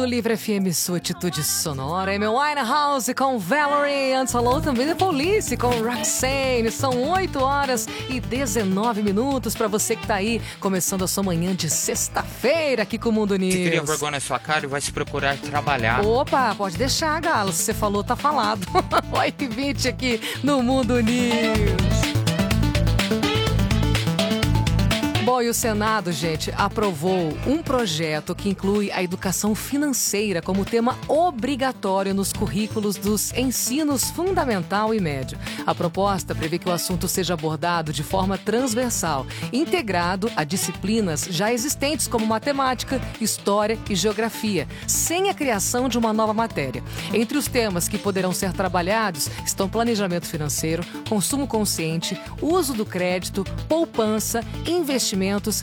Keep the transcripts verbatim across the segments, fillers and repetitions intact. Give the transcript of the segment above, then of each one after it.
Mundo Livre F M, sua atitude sonora. Amy Winehouse com Valerie. Antes falou também The Police com Roxanne. São oito horas e dezenove minutos pra você que tá aí, começando a sua manhã de sexta-feira aqui com o Mundo News. Você queria vergonha na sua cara e vai se procurar trabalhar. Opa, pode deixar, Galo. Se você falou, tá falado. oito e vinte aqui no Mundo News. Bom, e o Senado, gente, aprovou um projeto que inclui a educação financeira como tema obrigatório nos currículos dos ensinos fundamental e médio. A proposta prevê que o assunto seja abordado de forma transversal, integrado a disciplinas já existentes como matemática, história e geografia, sem a criação de uma nova matéria. Entre os temas que poderão ser trabalhados estão planejamento financeiro, consumo consciente, uso do crédito, poupança, investimento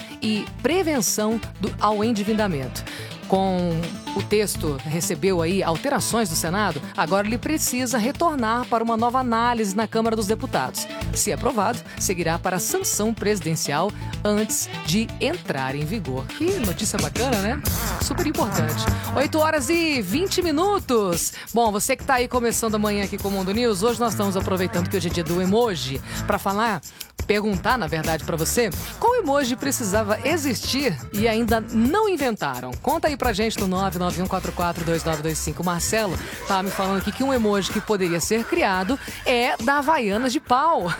e prevenção do, ao endividamento. Com o texto recebeu aí alterações do Senado, agora ele precisa retornar para uma nova análise na Câmara dos Deputados. Se aprovado, seguirá para a sanção presidencial antes de entrar em vigor. Que notícia bacana, né? Super importante. oito horas e vinte minutos. Bom, você que está aí começando amanhã aqui com o Mundo News, hoje nós estamos aproveitando que hoje é dia do emoji para falar... Perguntar, na verdade, pra você, qual emoji precisava existir e ainda não inventaram? Conta aí pra gente no nove nove um quatro quatro dois nove dois cinco. Marcelo tá me falando aqui que um emoji que poderia ser criado é da Havaianas de pau.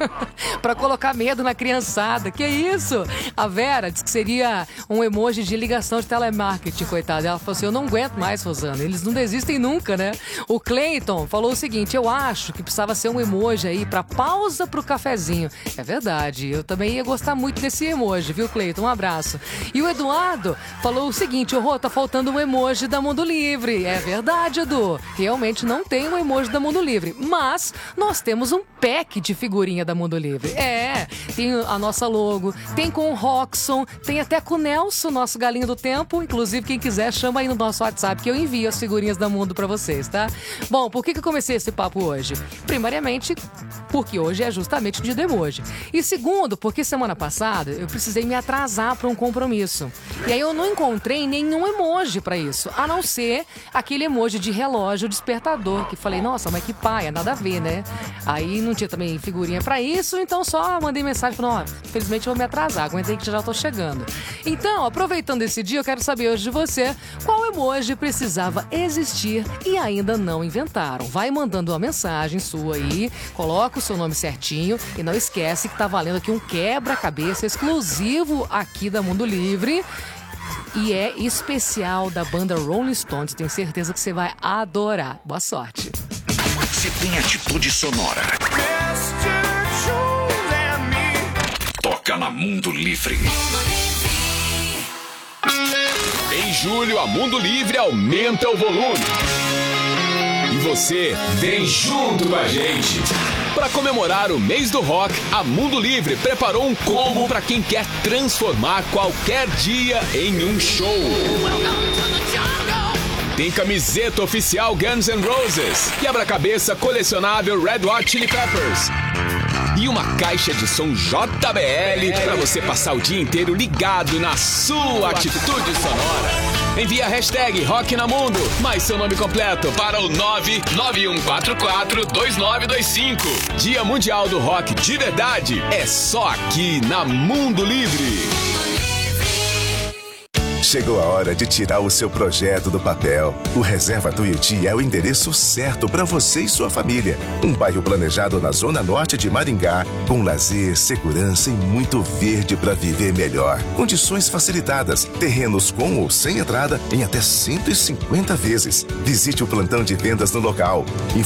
Pra colocar medo na criançada. Que isso? A Vera disse que seria um emoji de ligação de telemarketing, coitada. Ela falou assim, eu não aguento mais, Rosana. Eles não desistem nunca, né? O Cleiton falou o seguinte, eu acho que precisava ser um emoji aí pra pausa pro cafezinho. É verdade, eu também ia gostar muito desse emoji, viu, Cleiton? Um abraço. E o Eduardo falou o seguinte, ô Rô, tá faltando um emoji da Mundo Livre. É verdade, Edu, realmente não tem um emoji da Mundo Livre, mas nós temos um pack de figurinha da Mundo Livre. É, tem a nossa logo, tem com o Roxon, tem até com o Nelson, nosso galinho do tempo. Inclusive, quem quiser, chama aí no nosso WhatsApp que eu envio as figurinhas da Mundo pra vocês, tá? Bom, por que que eu comecei esse papo hoje? Primariamente, porque hoje é justamente o dia do emoji. E segundo, porque semana passada eu precisei me atrasar para um compromisso. E aí eu não encontrei nenhum emoji para isso, a não ser aquele emoji de relógio despertador, que falei, nossa, mas que paia, nada a ver, né? Aí não tinha também figurinha para isso, então só mandei mensagem falando, ó, infelizmente eu vou me atrasar, aguentei que já tô chegando. Então, aproveitando esse dia, eu quero saber hoje de você, qual emoji precisava existir e ainda não inventaram? Vai mandando uma mensagem sua aí, coloca o seu nome certinho e não esquece que tá valendo aqui um quebra-cabeça exclusivo aqui da Mundo Livre e é especial da banda Rolling Stones. Tenho certeza que você vai adorar. Boa sorte. Você tem atitude sonora. Toca na Mundo Livre. Em julho, a Mundo Livre aumenta o volume. E você vem junto com a gente. Para comemorar o mês do rock, a Mundo Livre preparou um combo para quem quer transformar qualquer dia em um show. Tem camiseta oficial Guns N' Roses, quebra-cabeça colecionável Red Hot Chili Peppers e uma caixa de som J B L para você passar o dia inteiro ligado na sua atitude sonora. Envie a hashtag Rock na Mundo, mais seu nome completo para o nove nove um quatro quatro dois nove dois cinco. Dia Mundial do Rock de verdade é só aqui na Mundo Livre. Chegou a hora de tirar o seu projeto do papel. O Reserva Tuiuti é o endereço certo para você e sua família. Um bairro planejado na zona norte de Maringá, com lazer, segurança e muito verde para viver melhor. Condições facilitadas, terrenos com ou sem entrada em até cento e cinquenta vezes. Visite o plantão de vendas no local.